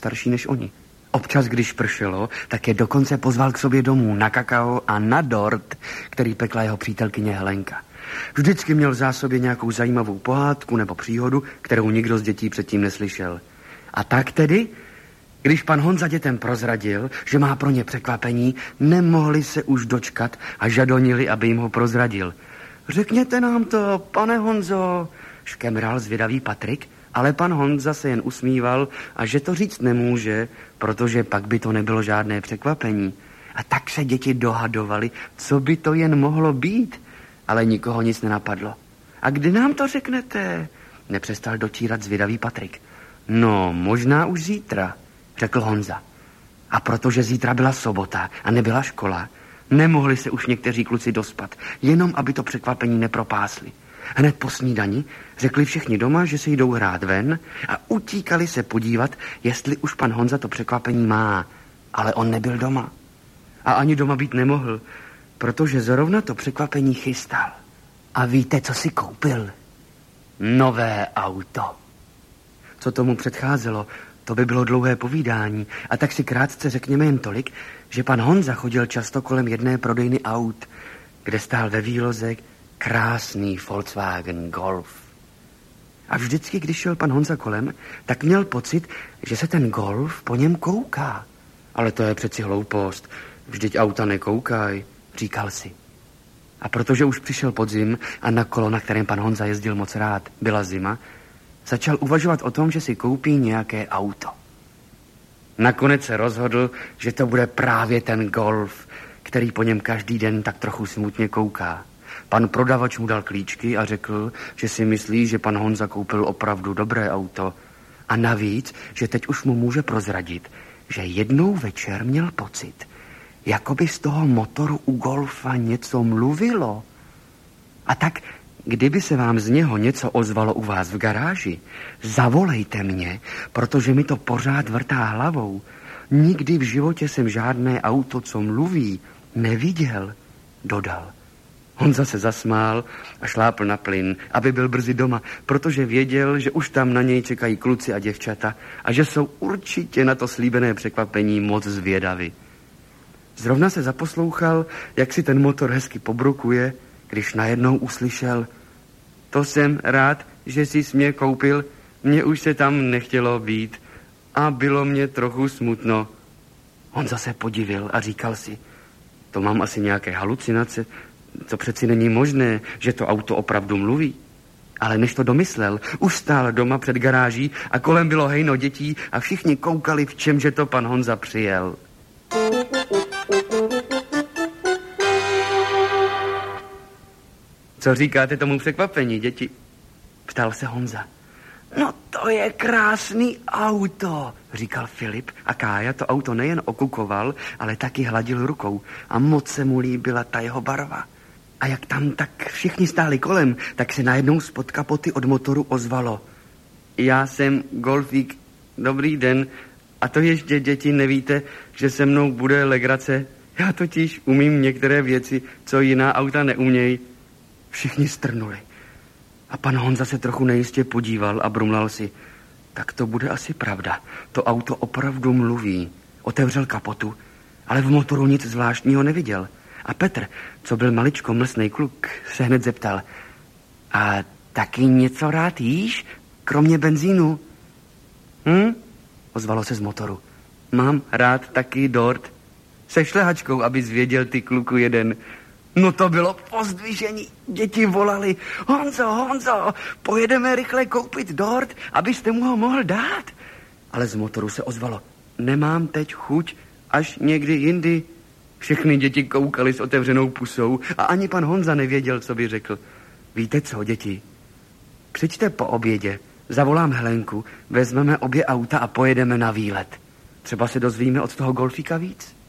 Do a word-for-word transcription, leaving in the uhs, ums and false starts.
starší než oni. Občas, když pršelo, tak je dokonce pozval k sobě domů na kakao a na dort, který pekla jeho přítelkyně Helenka. Vždycky měl v zásobě nějakou zajímavou pohádku nebo příhodu, kterou nikdo z dětí předtím neslyšel. A tak tedy, když pan Honza dětem prozradil, že má pro ně překvapení, nemohli se už dočkat a žadonili, aby jim ho prozradil. Řekněte nám to, pane Honzo, škemral zvědavý Patrik, ale pan Honza se jen usmíval a že to říct nemůže, protože pak by to nebylo žádné překvapení. A tak se děti dohadovali, co by to jen mohlo být, ale nikoho nic nenapadlo. A kdy nám to řeknete? Nepřestal dočírat zvědavý Patrik. No, možná už zítra, řekl Honza. A protože zítra byla sobota a nebyla škola, nemohli se už někteří kluci dospat, jenom aby to překvapení nepropásli. Hned po snídani řekli všichni doma, že se jdou hrát ven a utíkali se podívat, jestli už pan Honza to překvapení má. Ale on nebyl doma. A ani doma být nemohl, protože zrovna to překvapení chystal. A víte, co si koupil? Nové auto. Co tomu předcházelo, to by bylo dlouhé povídání, a tak si krátce řekněme jen tolik, že pan Honza chodil často kolem jedné prodejny aut, kde stál ve výloze krásný Volkswagen Golf. A vždycky, když šel pan Honza kolem, tak měl pocit, že se ten Golf po něm kouká. Ale to je přeci hloupost, vždyť auta nekoukaj, říkal si. A protože už přišel podzim a na kolo, na kterém pan Honza jezdil moc rád, byla zima, začal uvažovat o tom, že si koupí nějaké auto. Nakonec se rozhodl, že to bude právě ten Golf, který po něm každý den tak trochu smutně kouká. Pan prodavač mu dal klíčky a řekl, že si myslí, že pan Honza koupil opravdu dobré auto. A navíc, že teď už mu může prozradit, že jednou večer měl pocit, jako by z toho motoru u Golfa něco mluvilo. A tak, kdyby se vám z něho něco ozvalo u vás v garáži, zavolejte mě, protože mi to pořád vrtá hlavou. Nikdy v životě jsem žádné auto, co mluví, neviděl, dodal. Honza se zasmál a šlápl na plyn, aby byl brzy doma, protože věděl, že už tam na něj čekají kluci a děvčata a že jsou určitě na to slíbené překvapení moc zvědaví. Zrovna se zaposlouchal, jak si ten motor hezky pobrukuje, když najednou uslyšel: to jsem rád, že jsi mě koupil, mně už se tam nechtělo být a bylo mě trochu smutno. Honza se podivil a říkal si: to mám asi nějaké halucinace, to přeci není možné, že to auto opravdu mluví. Ale než to domyslel, už stál doma před garáží a kolem bylo hejno dětí a všichni koukali, v čemže to pan Honza přijel. Co říkáte tomu překvapení, děti? Ptal se Honza. No to je krásný auto, říkal Filip a Kája to auto nejen okukoval, ale taky hladil rukou a moc se mu líbila ta jeho barva. A jak tam tak všichni stáli kolem, tak se najednou spod kapoty od motoru ozvalo: já jsem Golfík, dobrý den, a to ještě, děti, nevíte, že se mnou bude legrace? Já totiž umím některé věci, co jiná auta neumějí. Všichni strnuli. A pan Honza se trochu nejistě podíval a brumlal si: tak to bude asi pravda, to auto opravdu mluví. Otevřel kapotu, ale v motoru nic zvláštního neviděl. A Petr, co byl maličko mlsnej kluk, se hned zeptal: a taky něco rád jíš, kromě benzínu? Hm? Ozvalo se z motoru. Mám rád taky dort. Se šlehačkou, aby zvěděl ty kluku jeden. No to bylo pozdvižení. Děti volali: Honzo, Honzo, pojedeme rychle koupit dort, abyste mu ho mohl dát. Ale z motoru se ozvalo: nemám teď chuť, až někdy jindy. Všechny děti koukali s otevřenou pusou a ani pan Honza nevěděl, co by řekl. Víte co, děti? Přijďte po obědě, zavolám Helenku, vezmeme obě auta a pojedeme na výlet. Třeba se dozvíme od toho Golfíka víc.